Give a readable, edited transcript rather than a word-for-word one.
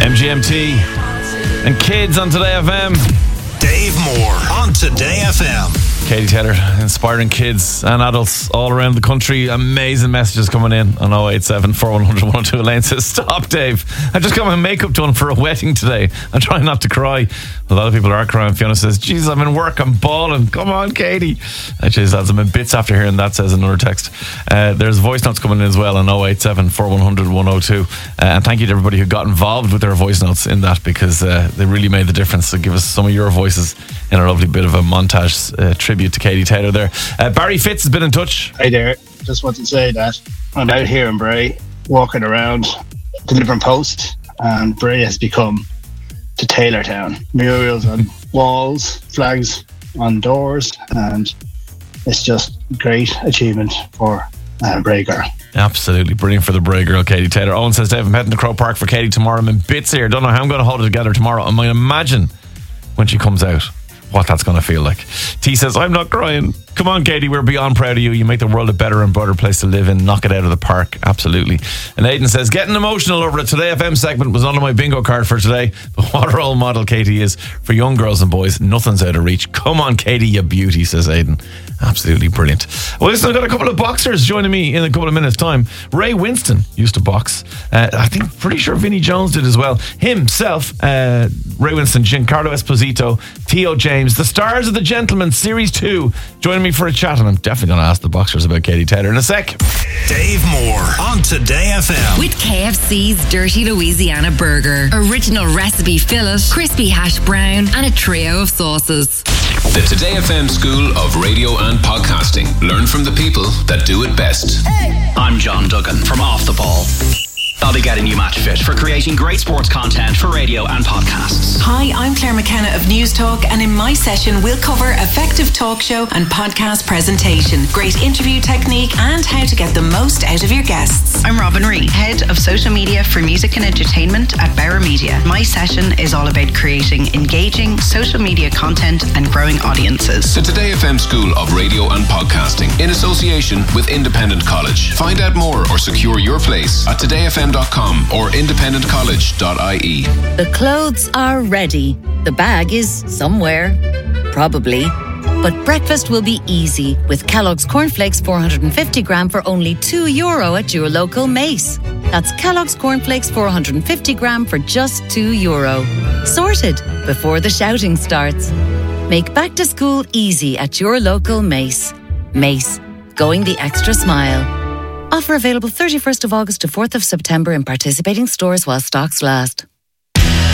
MGMT and Kids on Today FM. Dave Moore on Today FM. Katie Taylor, inspiring kids and adults all around the country. Amazing messages coming in on 087 4100 102. Elaine says, stop, Dave. I just got my makeup done for a wedding today. I'm trying not to cry. A lot of people are crying. Fiona says, Jesus, I'm in work. I'm bawling. Come on, Katie. Actually, that's I'm in bits after hearing that, says another text. There's voice notes coming in as well on 087 4100 102. And thank you to everybody who got involved with their voice notes in that, because they really made the difference. So give us some of your voices in a lovely bit of a montage tribute to Katie Taylor there. Barry Fitz has been in touch. Hi there. Just want to say that I'm out here in Bray walking around delivering post, and Bray has become to Taylortown. Murals on walls, flags on doors, and it's just a great achievement for Bray girl. Absolutely brilliant for the Bray girl, Katie Taylor. Owen says, Dave, I'm heading to Croke Park for Katie tomorrow. I'm in bits here. Don't know how I'm going to hold it together tomorrow. I might imagine when she comes out what that's going to feel like. T says, I'm not crying. Come on, Katie, we're beyond proud of you. You make the world a better and brighter place to live in. Knock it out of the park. Absolutely. And Aidan says, getting emotional over the Today FM segment was on my bingo card for today. But what a role model Katie is for young girls and boys. Nothing's out of reach. Come on, Katie, you beauty, says Aidan. Absolutely brilliant. Well, listen, I've got a couple of boxers joining me in a couple of minutes' time. Ray Winston used to box. I think, pretty sure Vinnie Jones did as well. Himself, Ray Winston, Giancarlo Esposito, Theo James, the stars of The Gentleman Series 2, joining me for a chat, and I'm definitely going to ask the boxers about Katie Taylor in a sec. Dave Moore on Today FM. With KFC's Dirty Louisiana Burger. Original recipe fillet, crispy hash brown, and a trio of sauces. The Today FM School of Radio and Podcasting. Learn from the people that do it best. I'm John Duggan from Off the Ball. I'll be getting you match fit for creating great sports content for radio and podcasts. Hi, I'm Claire McKenna of News Talk, and in my session we'll cover effective talk show and podcast presentation, great interview technique, and how to get the most out of your guests. I'm Robin Reed, Head of Social Media for Music and Entertainment at Bauer Media. My session is all about creating engaging social media content and growing audiences. The Today FM School of Radio and Podcasting in association with Independent College. Find out more or secure your place at todayfm.com or independentcollege.ie. The clothes are ready. The bag is somewhere, probably. But breakfast will be easy with Kellogg's Cornflakes 450 gram for only €2 at your local Mace. That's Kellogg's Cornflakes 450 gram for just €2. Sorted before the shouting starts. Make back to school easy at your local Mace. Mace, going the extra smile. Offer available 31st of August to 4th of September in participating stores while stocks last.